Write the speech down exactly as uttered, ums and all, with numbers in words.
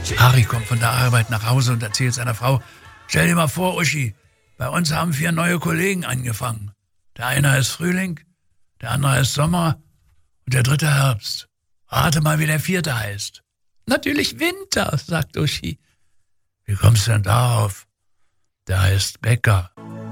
Harry kommt von der Arbeit nach Hause und erzählt seiner Frau, stell dir mal vor, Uschi, bei uns haben vier neue Kollegen angefangen. Der eine heißt Frühling, der andere heißt Sommer und der dritte Herbst. Rate mal, wie der vierte heißt. Natürlich Winter, sagt Uschi. Wie kommst du denn darauf? Der heißt Bäcker.